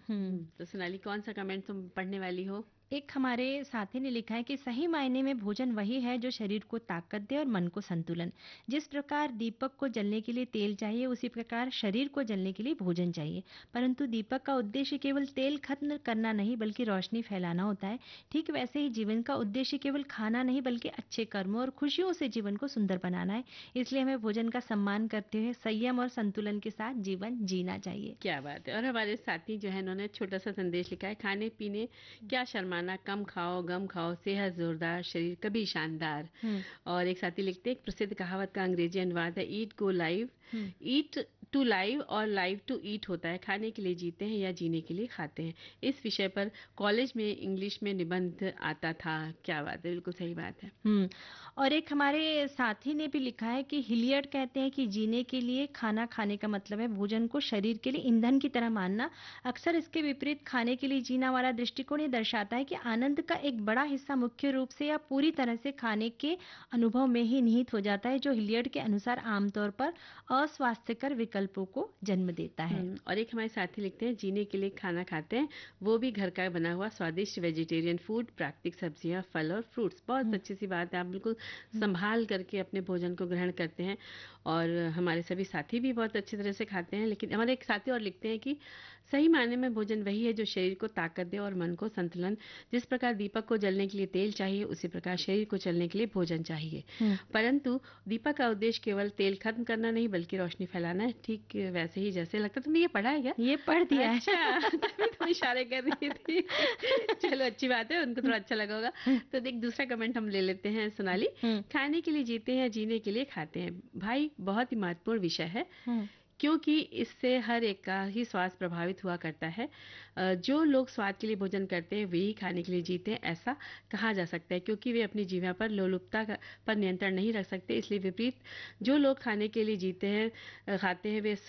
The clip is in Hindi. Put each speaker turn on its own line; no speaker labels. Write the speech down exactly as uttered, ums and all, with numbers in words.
हम्म, तो सोनाली, कौन सा कमेंट तुम पढ़ने वाली हो?
एक हमारे साथी ने लिखा है कि सही मायने में भोजन वही है जो शरीर को ताकत दे और मन को संतुलन। जिस प्रकार दीपक को जलने के लिए तेल चाहिए, उसी प्रकार शरीर को जलने के लिए भोजन चाहिए। परंतु दीपक का उद्देश्य केवल तेल खत्म करना नहीं बल्कि रोशनी फैलाना होता है। ठीक वैसे ही जीवन का उद्देश्य केवल खाना नहीं बल्कि अच्छे कर्मों और खुशियों से जीवन को सुंदर बनाना है। इसलिए हमें भोजन का सम्मान करते हुए संयम और संतुलन के साथ जीवन जीना चाहिए।
क्या बात है। और हमारे साथी जो है, उन्होंने छोटा सा संदेश लिखा है, खाने पीने क्या शर्माना, कम खाओ गम खाओ, सेहत जोरदार शरीर कभी शानदार।
हम्म।
और एक साथी लिखते हैं, एक प्रसिद्ध कहावत का अंग्रेजी अनुवाद है, ईट go live,
hmm.
Eat to live और लाइव टू ईट होता है, खाने के लिए जीते हैं या जीने के लिए खाते हैं। इस विषय पर कॉलेज में इंग्लिश में निबंध आता था। क्या बात है, बिल्कुल सही बात है।
हम्म। और एक हमारे साथी ने भी लिखा है कि हिलियर्ड कहते हैं कि जीने के लिए खाना खाने का मतलब है भोजन को शरीर के लिए ईंधन की तरह मानना। अक्सर इसके विपरीत खाने के लिए जीना वाला दृष्टिकोण ये दर्शाता है कि आनंद का एक बड़ा हिस्सा मुख्य रूप से या पूरी तरह से खाने के अनुभव में ही निहित हो जाता है, जो हिलियर्ड के अनुसार आमतौर पर अस्वास्थ्यकर विकल्पों को जन्म देता है।
हम्म, और एक हमारे साथी लिखते हैं, जीने के लिए खाना खाते हैं, वो भी घर का बना हुआ स्वादिष्ट वेजिटेरियन फूड, प्राकृतिक सब्जियां, फल और फ्रूट्स। बहुत
हम्म।
अच्छी सी बात है, आप बिल्कुल
हम्म।
संभाल करके अपने भोजन को ग्रहण करते हैं। और हमारे सभी साथी भी बहुत अच्छी तरह से खाते हैं। लेकिन हमारे एक साथी और लिखते हैं कि सही मायने में भोजन वही है जो शरीर को ताकत दे और मन को संतुलन। जिस प्रकार दीपक को जलने के लिए तेल चाहिए, उसी प्रकार शरीर को चलने के लिए भोजन चाहिए।
हम्म।
परंतु दीपक का उद्देश्य केवल तेल खत्म करना नहीं बल्कि रोशनी फैलाना है। ठीक वैसे ही जैसे, लगता तुमने ये पढ़ा है क्या?
ये पढ़ दिया है।
अच्छा, तभी तुम इशारे कर रही थी। चलो, अच्छी बात है, उनको थोड़ा अच्छा लगा होगा। तो देख, दूसरा कमेंट हम ले लेते हैं सोनाली।
हम्म।
खाने के लिए जीते हैं, जीने के लिए खाते हैं। भाई, बहुत ही महत्वपूर्ण विषय है,
हम्म।
क्योंकि इससे हर एक का ही स्वास्थ्य प्रभावित हुआ करता है। अ, जो लोग स्वाद के लिए भोजन करते हैं, वही खाने के लिए जीते हैं, ऐसा कहा जा सकता है, क्योंकि वे अपनी जीवा पर लोलुपता का- पर नियंत्रण नहीं रख सकते। इसलिए विपरीत, जो लोग खाने के लिए जीते हैं, अ, खाते हैं, वे